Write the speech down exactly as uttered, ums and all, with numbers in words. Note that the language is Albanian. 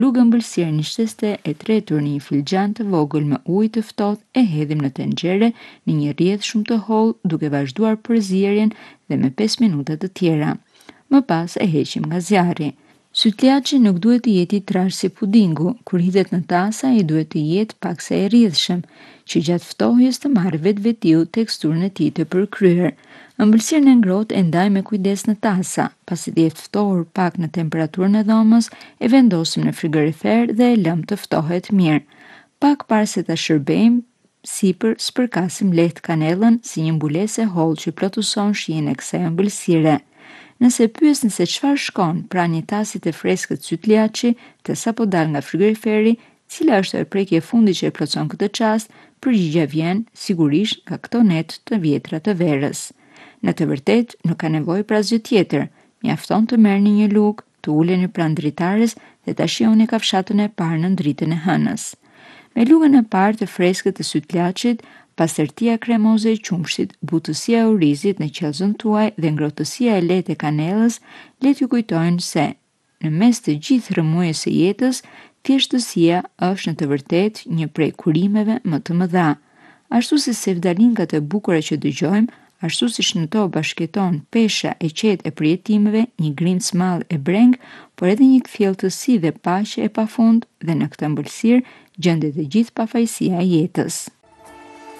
Lugë ëmbëlsirë një shteste e tretur në një filxhan të vogël me ujë të ftohtë e hedhim në tenxhere në një rrjedhë shumë të hollë duke vazhduar përzierjen dhe me pesë minuta të tjera. Më pas e heqim nga zjarri. Sytllaçi nuk duhet të jetë i trashë si pudingu, kur hidhet në tasa i duhet të jetë paksa i rrjedhshëm, që gjatë ftohjes të marrë vetvetiu teksturën e tij të përkryer. Ëmbëlsirën e ngrohtë e ndaj me kujdes në tasa, pasi të jetë ftohur pak në temperaturën e dhomës, e vendosim në frigorifer dhe e lëm të ftohet mirë. Pak parë se ta shërbejmë sipër, spërkasim lehtë kanellën si një mbulesë e hollë që plotëson shijen e kësaj ëmbëlsire. Nëse pyesni se çfarë shkon pranë një tasi të freskët sytllaçi, të sapo dal nga frigoriferi, cila është ajo prekje e fundit që e plotëson këtë çast, përgjigjja vjen sigurisht nga këto net të vjetra të verës. Në të vërtetë, nuk ka nevojë për asgjë tjetër. Mjafton të merrni një lugë, të uleni pranë dritares dhe ta shihoni kafshatën e parë në dritën e hënës. Me lugën e parë të freskët të sytllaçit, pastërtia kremoze e qumshit, butësia e orizit në qelzën tuaj dhe ngrohtësia e lehtë e kanellës le t'ju kujtojnë se, në mes të gjithë rrëmujës së jetës, thjeshtësia është në të vërtetë një prej kurimeve më të mëdha. Ashtu si sevdalinkat e bukura që dëgjojmë, ashtu siç në to bashkëton pesha e qetë e përjetimeve, një grimc mall e breng, por edhe një kthjelltësi dhe paqe e pafund, dhe në këtë ëmbëlsirë gjendet e gjithë pafajësia e jetës.